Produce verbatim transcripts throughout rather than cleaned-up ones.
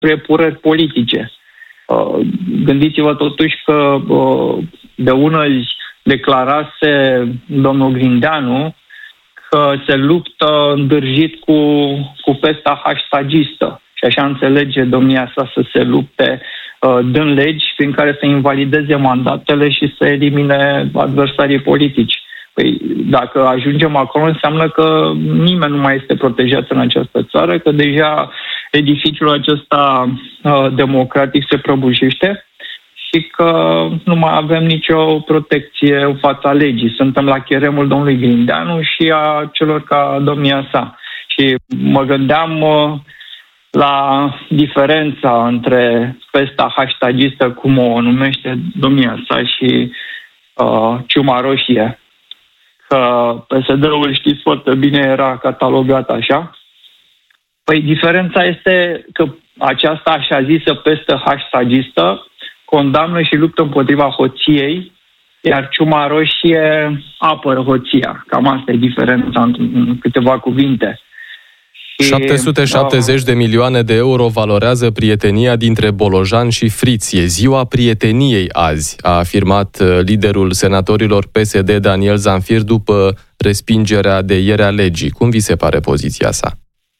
epurări politice. Gândiți-vă totuși că de ună zi declarase domnul Grindeanu că se luptă îndârjit cu, cu pesta hashtagistă. Și așa înțelege domnia sa să se lupte dând legi prin care să invalideze mandatele și să elimine adversarii politici. Păi, dacă ajungem acolo, înseamnă că nimeni nu mai este protejat în această țară, că deja edificiul acesta uh, democratic se prăbușește și că nu mai avem nicio protecție în fața legii. Suntem la cheremul domnului Grindeanu și a celor ca domnia sa. Și mă gândeam uh, la diferența între pesta hashtagistă, cum o numește domnia sa, și uh, ciuma roșie. Că P S D-ul, știți foarte bine, era catalogat așa. Păi diferența este că aceasta așa zisă pestă hashtagistă condamnă și luptă împotriva hoției, iar ciuma roșie apără hoția. Cam asta e diferența în câteva cuvinte. șapte sute șaptezeci de milioane de euro valorează prietenia dintre Bolojan și Friț. E ziua prieteniei azi, a afirmat liderul senatorilor P S D Daniel Zamfir după respingerea de ieri a legii. Cum vi se pare poziția sa?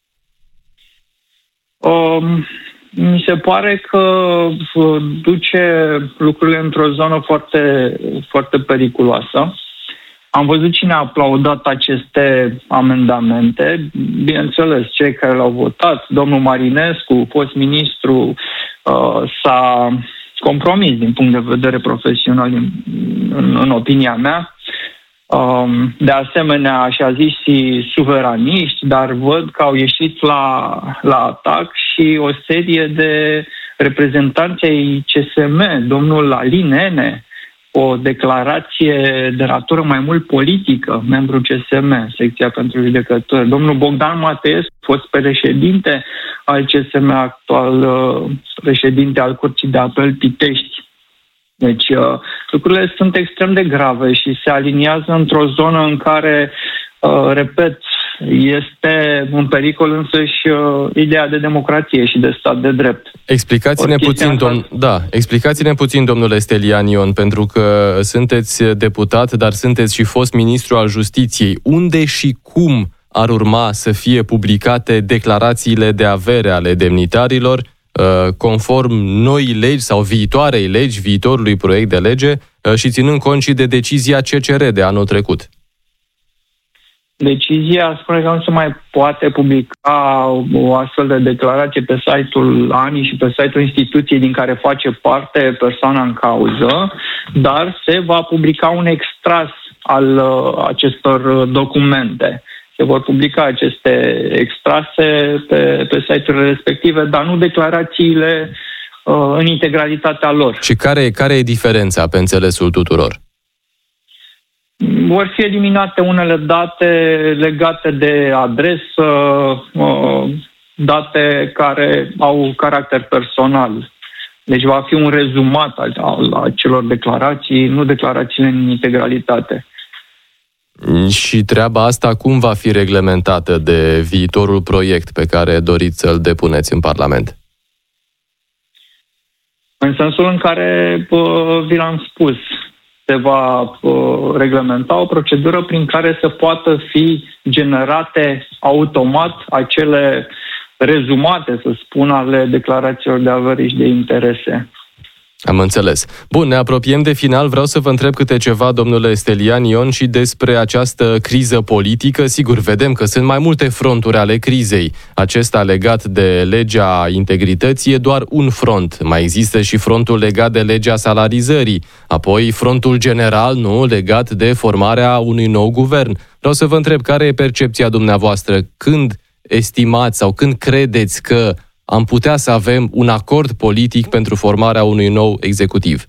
Um, mi se pare că duce lucrurile într-o zonă foarte, foarte periculoasă. Am văzut cine a aplaudat aceste amendamente. Bineînțeles, cei care l-au votat, domnul Marinescu, fost ministru, uh, s-a compromis din punct de vedere profesional, în, în, în opinia mea. Um, de asemenea, așa zis și suveraniști, dar văd că au ieșit la, la atac și o serie de reprezentanți ai C S M, domnul Alin Nene, o declarație de natură mai mult politică, membru C S M, secția pentru judecători. Domnul Bogdan Mateescu, fost președinte al C S M, actual președinte al Curții de Apel Pitești. Deci lucrurile sunt extrem de grave și se aliniază într-o zonă în care, repet, este în pericol însăși uh, ideea de democrație și de stat de drept. Explicați-ne puțin, dom- da, explicați-ne puțin, domnule Stelian Ion, pentru că sunteți deputat, dar sunteți și fost ministru al Justiției. Unde și cum ar urma să fie publicate declarațiile de avere ale demnitarilor, uh, conform noii legi sau viitoarei legi, viitorului proiect de lege, uh, și ținând cont și de decizia C C R de anul trecut? Decizia spune că nu se mai poate publica o astfel de declarație pe site-ul A N I și pe site-ul instituției din care face parte persoana în cauză, dar se va publica un extras al uh, acestor documente. Se vor publica aceste extrase pe, pe site-urile respective, dar nu declarațiile uh, în integralitatea lor. Și care, care e diferența pe înțelesul tuturor? Vor fi eliminate unele date legate de adresă, date care au caracter personal. Deci va fi un rezumat al, al acelor declarații, nu declarațiile în integralitate. Și treaba asta cum va fi reglementată de viitorul proiect pe care doriți să-l depuneți în Parlament? În sensul în care vi l-am spus, se va uh, reglementa o procedură prin care să poată fi generate automat acele rezumate, să spun, ale declarațiilor de avere și de interese. Am înțeles. Bun, ne apropiem de final. Vreau să vă întreb câte ceva, domnule Stelian Ion, și despre această criză politică. Sigur, vedem că sunt mai multe fronturi ale crizei. Acesta legat de legea integrității e doar un front. Mai există și frontul legat de legea salarizării. Apoi frontul general, nu, legat de formarea unui nou guvern. Vreau să vă întreb, care e percepția dumneavoastră? Când estimați sau când credeți că am putea să avem un acord politic pentru formarea unui nou executiv?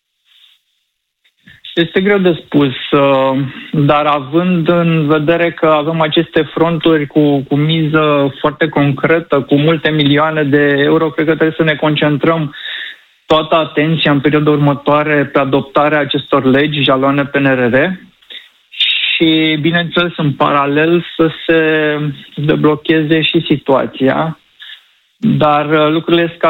Este greu de spus, dar având în vedere că avem aceste fronturi cu, cu miză foarte concretă, cu multe milioane de euro, cred că trebuie să ne concentrăm toată atenția în perioada următoare pe adoptarea acestor legi, jaloane P N R R, și, bineînțeles, în paralel să se deblocheze și situația. dar lucrurile